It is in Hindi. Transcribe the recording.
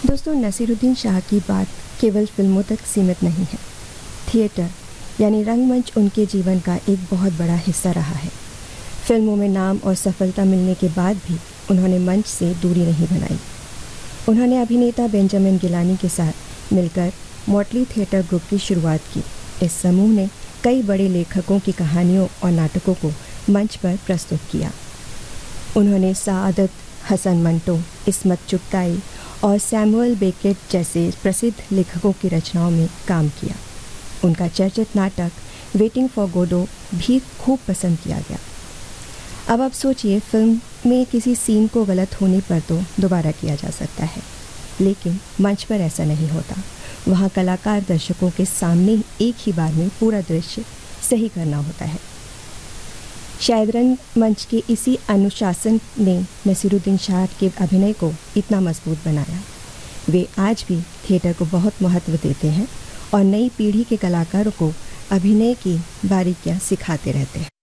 दोस्तों, नसीरुद्दीन शाह की बात केवल फिल्मों तक सीमित नहीं है। थिएटर यानी रंगमंच उनके जीवन का एक बहुत बड़ा हिस्सा रहा है। फिल्मों में नाम और सफलता मिलने के बाद भी उन्होंने मंच से दूरी नहीं बनाई। उन्होंने अभिनेता बेंजामिन गिलानी के साथ मिलकर मॉटली थिएटर ग्रुप की शुरुआत की। इस समूह ने कई बड़े लेखकों की कहानियों और नाटकों को मंच पर प्रस्तुत किया। उन्होंने साअदत हसन मंटो, इस्मत चुगताई और सैमुअल बेकेट जैसे प्रसिद्ध लेखकों की रचनाओं में काम किया। उनका चर्चित नाटक वेटिंग फॉर गोडो भी खूब पसंद किया गया। अब आप सोचिए, फिल्म में किसी सीन को गलत होने पर तो दोबारा किया जा सकता है, लेकिन मंच पर ऐसा नहीं होता। वहाँ कलाकार दर्शकों के सामने एक ही बार में पूरा दृश्य सही करना होता है। शायद रंगमंच के इसी अनुशासन ने नसीरुद्दीन शाह के अभिनय को इतना मजबूत बनाया। वे आज भी थिएटर को बहुत महत्व देते हैं और नई पीढ़ी के कलाकारों को अभिनय की बारीकियां सिखाते रहते हैं।